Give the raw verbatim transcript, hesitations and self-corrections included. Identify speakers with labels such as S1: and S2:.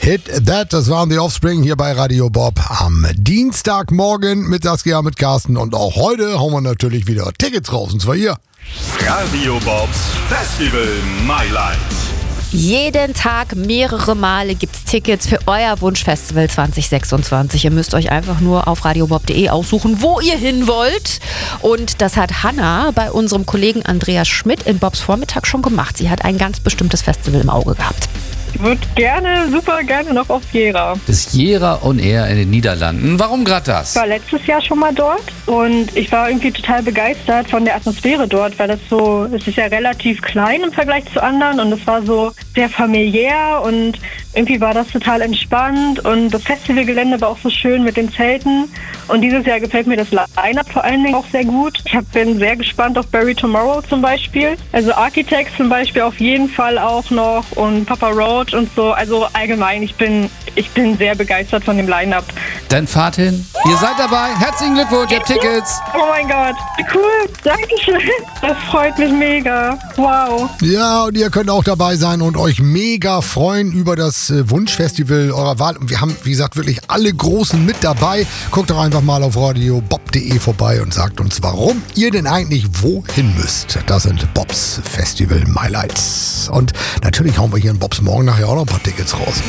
S1: Hit That, das waren The Offspring hier bei Radio Bob am Dienstagmorgen mit Saskia, mit Carsten und auch heute hauen wir natürlich wieder Tickets raus und zwar hier.
S2: Radio Bobs Festival Mailand.
S3: Jeden Tag mehrere Male gibt's Tickets für euer Wunschfestival zwanzig sechsundzwanzig. Ihr müsst euch einfach nur auf radiobob punkt de aussuchen, wo ihr hin wollt. Und das hat Hanna bei unserem Kollegen Andreas Schmidt in Bobs Vormittag schon gemacht. Sie hat ein ganz bestimmtes Festival im Auge gehabt.
S4: Ich würde gerne, super gerne noch auf Jera.
S5: Das Jera On Air in den Niederlanden. Warum gerade das?
S4: Ich war letztes Jahr schon mal dort und ich war irgendwie total begeistert von der Atmosphäre dort, weil das so, es ist ja relativ klein im Vergleich zu anderen und es war so sehr familiär und irgendwie war das total entspannt und das Festivalgelände war auch so schön mit den Zelten und dieses Jahr gefällt mir das Line-Up vor allen Dingen auch sehr gut. Ich hab, bin sehr gespannt auf Bury Tomorrow zum Beispiel, also Architects zum Beispiel auf jeden Fall auch noch und Papa Roach und so, also allgemein, ich bin, ich bin sehr begeistert von dem Line-Up.
S5: Dann fahrt hin. Ihr seid dabei. Herzlichen Glückwunsch, ihr habt Tickets.
S4: Oh mein Gott, cool, Dankeschön. Das freut mich mega. Wow.
S1: Ja, und ihr könnt auch dabei sein und euch mega freuen über das äh, Wunschfestival eurer Wahl. Und wir haben, wie gesagt, wirklich alle Großen mit dabei. Guckt doch einfach mal auf radiobob punkt de vorbei und sagt uns, warum ihr denn eigentlich wohin müsst. Das sind Bobs Festival Highlights. Und natürlich hauen wir hier in Bobs Morgen nachher auch noch ein paar Tickets raus.